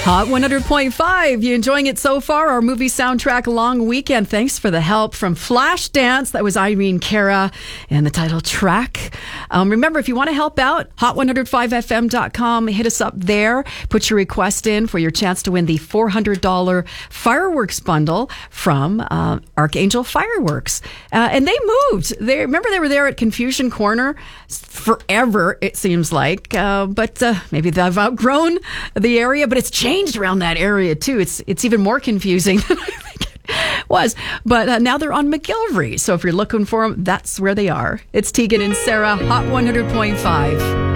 Hot 100.5. You enjoying it so far? Our movie soundtrack long weekend. Thanks for the help from Flashdance. That was Irene Cara and the title track. Remember, if you want to help out, hot105fm.com. Hit us up there. Put your request in for your chance to win the $400 fireworks bundle from Archangel Fireworks. And they moved. Remember they were there at Confusion Corner forever, it seems like. But maybe they've outgrown the area, but it's changed around that area too. It's even more confusing than I think it was. But now they're on McGillivray. So if you're looking for them, that's where they are. It's Tegan and Sarah, Hot 100.5.